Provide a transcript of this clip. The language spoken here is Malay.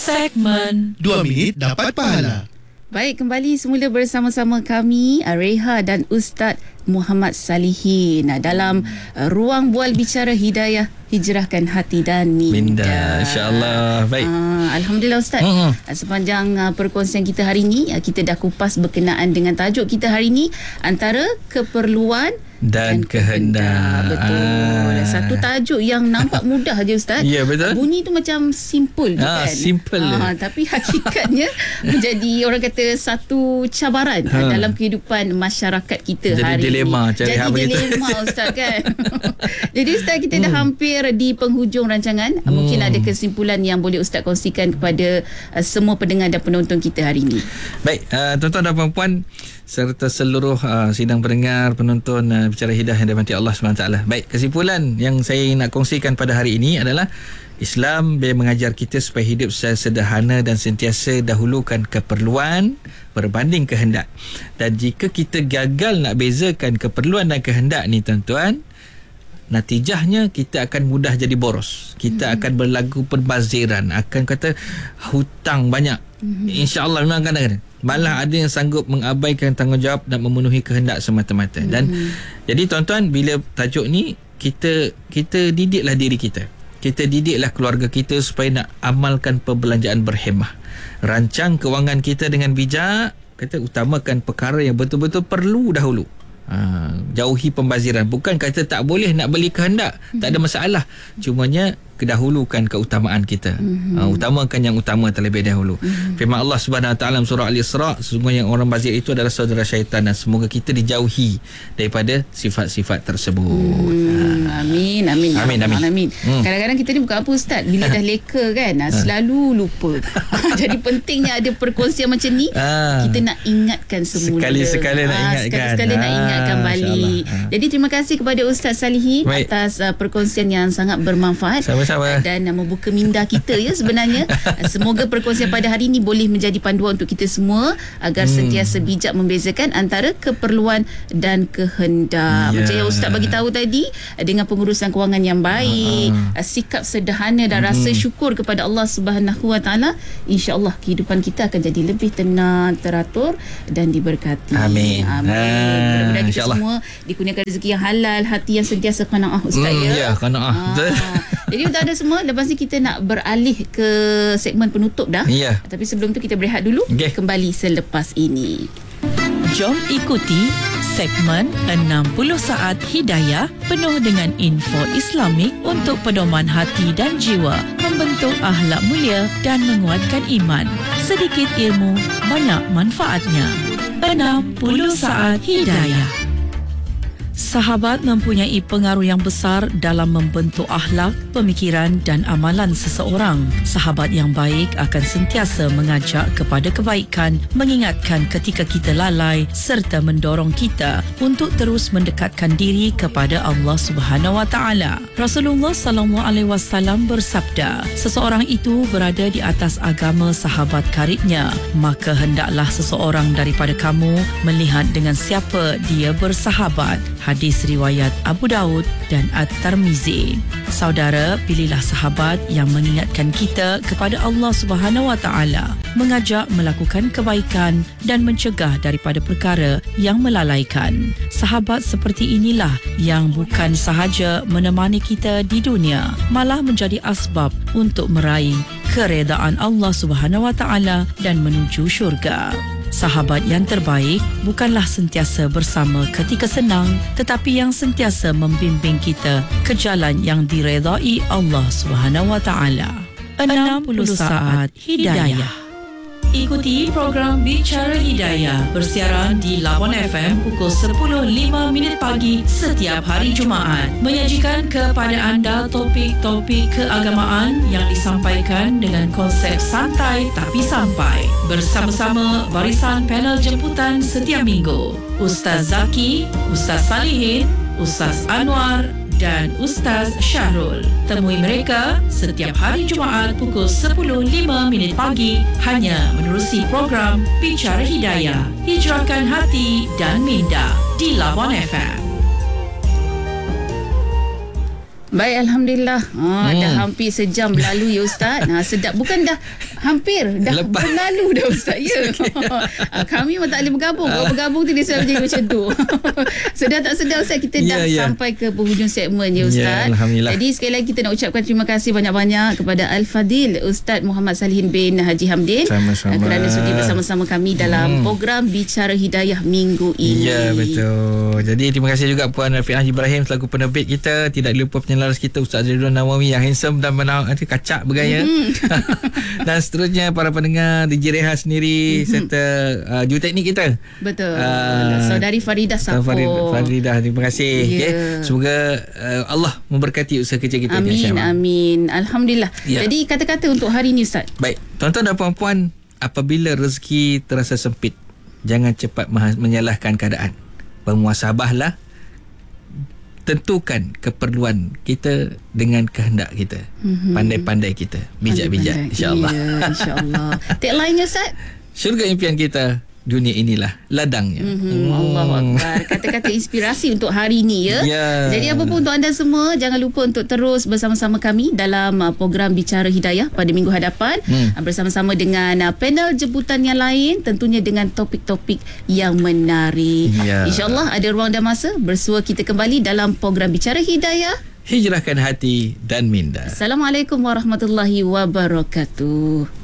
segmen 2 minit dapat pahala. Baik, kembali semula bersama-sama kami Reha dan Ustaz Muhammad Salihin dalam ruang bual bicara hidayah, hijrahkan hati dan minda. InsyaAllah. Baik. Alhamdulillah Ustaz. Sepanjang perkongsian kita hari ini, kita dah kupas berkenaan dengan tajuk kita hari ini, antara keperluan dan kehendak. Betul. Satu tajuk yang nampak mudah je Ustaz. Ya, betul. Bunyi tu macam simple je kan. Simple. Tapi hakikatnya menjadi orang kata satu cabaran dalam kehidupan masyarakat kita jadi hari dilema, ini. Jadi dilema Ustaz kan. Jadi Ustaz, kita dah hampir di penghujung rancangan. Mungkin ada kesimpulan yang boleh Ustaz kongsikan kepada semua pendengar dan penonton kita hari ini. Baik, tuan-tuan dan puan-puan serta seluruh sidang pendengar, penonton bicara hidayah yang dirahmati Allah SWT. Baik, kesimpulan yang saya nak kongsikan pada hari ini adalah Islam mengajar kita supaya hidup secara sederhana dan sentiasa dahulukan keperluan berbanding kehendak. Dan jika kita gagal nak bezakan keperluan dan kehendak ni tuan-tuan, natijahnya kita akan mudah jadi boros. Kita akan berlaku perbaziran, akan kata hutang banyak. InsyaAllah memang akan ada. Malah ada yang sanggup mengabaikan tanggungjawab dan memenuhi kehendak semata-mata. Dan jadi tuan-tuan, bila tajuk ni kita didiklah diri kita. Kita didiklah keluarga kita supaya nak amalkan perbelanjaan berhemah. Rancang kewangan kita dengan bijak. Kata utamakan perkara yang betul-betul perlu dahulu. Jauhi pembaziran. Bukan kata tak boleh nak beli kehendak, tak ada masalah. Cumanya kedahulukan keutamaan kita. Utamakan yang utama terlebih dahulu. Firman Allah Subhanahu Wa Taala surah Al-Isra, sesungguhnya orang bazir itu adalah saudara syaitan, dan semoga kita dijauhi daripada sifat-sifat tersebut. Amin. Kadang-kadang kita ni bukan apa Ustaz, bila dah leka kan, selalu lupa. Jadi pentingnya ada perkongsian macam ni. Kita nak ingatkan semula. Sekali-sekala nak ingatkan. Sekali-sekala nak ingatkan balik. Jadi terima kasih kepada Ustaz Salihin atas perkongsian yang sangat bermanfaat. Sama-sama. Dan membuka minda kita ya sebenarnya. Semoga perkongsian pada hari ini boleh menjadi panduan untuk kita semua agar sentiasa bijak membezakan antara keperluan dan kehendak. Macam yang Ustaz bagi tahu tadi, dengan pengurusan kewangan yang baik, sikap sederhana dan rasa syukur kepada Allah Subhanahu Wa Taala, insya-Allah kehidupan kita akan jadi lebih tenang, teratur dan diberkati. Amin. Mudah-mudahan kita semua dikurniakan rezeki yang halal, hati yang sentiasa qanaah Ustaz ya. Qanaah. Jadi untuk anda semua, lepas ni kita nak beralih ke segmen penutup dah. Tapi sebelum tu kita berehat dulu. Kembali selepas ini. Jom ikuti segmen 60 Saat Hidayah penuh dengan info Islamik untuk pedoman hati dan jiwa, membentuk akhlak mulia dan menguatkan iman. Sedikit ilmu, banyak manfaatnya. 60 Saat Hidayah. Sahabat mempunyai pengaruh yang besar dalam membentuk akhlak, pemikiran dan amalan seseorang. Sahabat yang baik akan sentiasa mengajak kepada kebaikan, mengingatkan ketika kita lalai serta mendorong kita untuk terus mendekatkan diri kepada Allah Subhanahu Wa Taala. Rasulullah sallallahu alaihi wasallam bersabda, seseorang itu berada di atas agama sahabat karibnya, maka hendaklah seseorang daripada kamu melihat dengan siapa dia bersahabat. Hadis riwayat Abu Daud dan At-Tirmizi. Saudara, pilihlah sahabat yang mengingatkan kita kepada Allah Subhanahu Wa Taala, mengajak melakukan kebaikan dan mencegah daripada perkara yang melalaikan. Sahabat seperti inilah yang bukan sahaja menemani kita di dunia, malah menjadi asbab untuk meraih keredaan Allah Subhanahu Wa Taala dan menuju syurga. Sahabat yang terbaik bukanlah sentiasa bersama ketika senang, tetapi yang sentiasa membimbing kita ke jalan yang diredai Allah Subhanahu Wa Taala. 60 Saat Hidayah. Ikuti program Bicara Hidayah bersiaran di Lawan FM pukul 10.05 pagi setiap hari Jumaat. Menyajikan kepada anda topik-topik keagamaan yang disampaikan dengan konsep santai tapi sampai. Bersama-sama barisan panel jemputan setiap minggu. Ustaz Zaki, Ustaz Salihin, Ustaz Anwar dan Ustaz Syahrul. Temui mereka setiap hari Jumaat pukul 10.05 pagi hanya menerusi program Bicara Hidayah, Hijrahkan Hati dan Minda di Lawan FM. Baik, Alhamdulillah. Dah hampir sejam berlalu ya Ustaz. Sedap. Bukan dah hampir. Dah Lepas. berlalu dah Ustaz. Ya. Kami memang tak boleh bergabung. Kalau bergabung tu dia selalu jadi macam tu. Sedar tak sedar Ustaz, kita dah sampai ke penghujung segmen ya Ustaz. Alhamdulillah. Jadi sekali lagi kita nak ucapkan terima kasih banyak-banyak kepada Al-Fadil Ustaz Muhammad Salihin bin Haji Hamdin. Sama-sama. Kerana sudi bersama-sama kami dalam program Bicara Hidayah minggu ini. Ya, betul. Jadi terima kasih juga Puan Rafiqah Ibrahim selaku penerbit kita. Tidak lupa penyelaras kita Ustaz Ridwan Nawawi yang handsome dan kacak bergaya. Dan seterusnya para pendengar DJ Reha sendiri serta juruteknik kita. Betul. Saudari Faridah Sapo. Faridah, terima kasih. Okay. Semoga Allah memberkati usaha kerja kita. Amin. Alhamdulillah. Jadi kata-kata untuk hari ini Ustaz. Baik, tuan-tuan dan puan-puan, apabila rezeki terasa sempit, jangan cepat menyalahkan keadaan. Bermuasabahlah. Tentukan keperluan kita dengan kehendak kita. Pandai-pandai kita. Bijak-bijak, insya-Allah. Ya, insya-Allah. Tagline-nya Ustaz? Syurga impian kita, dunia inilah ladangnya. Allahu Akbar. Kata-kata inspirasi untuk hari ini ya. Jadi apa pun untuk anda semua, jangan lupa untuk terus bersama-sama kami dalam program Bicara Hidayah pada minggu hadapan bersama-sama dengan panel jemputan yang lain, tentunya dengan topik-topik yang menarik. InsyaAllah ada ruang dan masa bersua kita kembali dalam program Bicara Hidayah. Hijrahkan hati dan minda. Assalamualaikum warahmatullahi wabarakatuh.